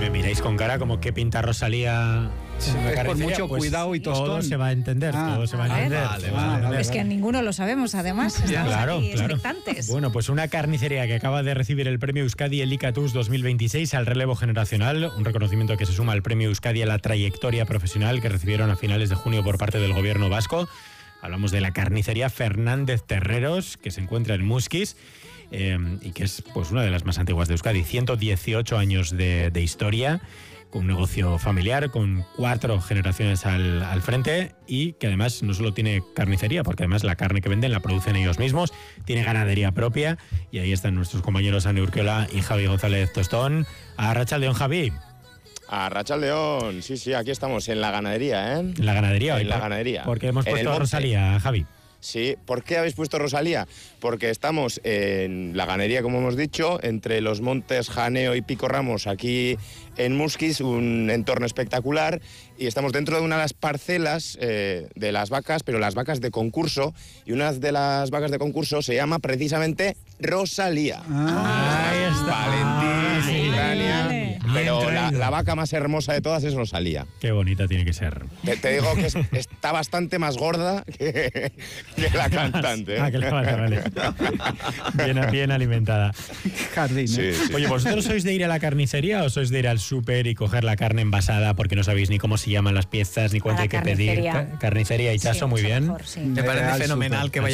Me miráis con cara como que pinta Rosalía. Es por mucho cuidado y tostón. Todo se va a entender, todo se va a entender. Vale. Es que ninguno lo sabemos, además. Estamos aquí expectantes. Bueno, pues una carnicería que acaba de recibir el premio Euskadi Elikatus 2026 al relevo generacional, un reconocimiento que se suma al premio Euskadi a la trayectoria profesional que recibieron a finales de junio por parte del gobierno vasco. Hablamos de la carnicería Fernández Terreros, que se encuentra en Muskiz. Y que es pues una de las más antiguas de Euskadi, 118 años de historia, con un negocio familiar, con 4 generaciones al frente, y que además no solo tiene carnicería, porque además la carne que venden la producen ellos mismos, tiene ganadería propia, y ahí están nuestros compañeros Ane Urquiola y Javi González Tostón. Arratsaldeon, Javi. Arratsaldeon, sí, aquí estamos en la ganadería, ¿eh? En la ganadería hoy. En la ganadería. Porque hemos puesto a Rosalía, Javi. Sí, ¿por qué habéis puesto Rosalía? Porque estamos en la ganadería, como hemos dicho, entre los montes Janeo y Pico Ramos, aquí en Muskiz, un entorno espectacular, y estamos dentro de una de las parcelas de las vacas, pero las vacas de concurso, y una de las vacas de concurso se llama precisamente Rosalía. Ahí está. Valentín, pero la vaca más hermosa de todas es Rosalía. Qué bonita tiene que ser. Te digo que está bastante más gorda que la cantante. Que la vaca, vale. Bien alimentada. Jardín, ¿eh? Sí. Oye, ¿vosotros sois de ir a la carnicería o sois de ir al súper y coger la carne envasada porque no sabéis ni cómo se llaman las piezas, ni cuánto hay que pedir? Carnicería, Itxaso, muy bien. Mejor, sí. Me parece fenomenal que vaya